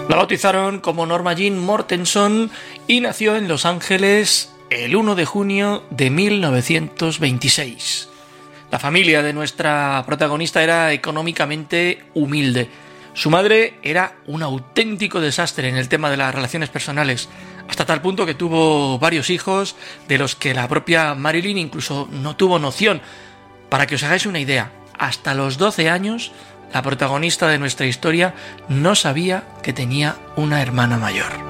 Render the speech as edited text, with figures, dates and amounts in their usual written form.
La bautizaron como Norma Jean Mortenson y nació en Los Ángeles el 1 de junio de 1926. La familia de nuestra protagonista era económicamente humilde. Su madre era un auténtico desastre en el tema de las relaciones personales, hasta tal punto que tuvo varios hijos de los que la propia Marilyn incluso no tuvo noción. Para que os hagáis una idea, hasta los 12 años, la protagonista de nuestra historia no sabía que tenía una hermana mayor.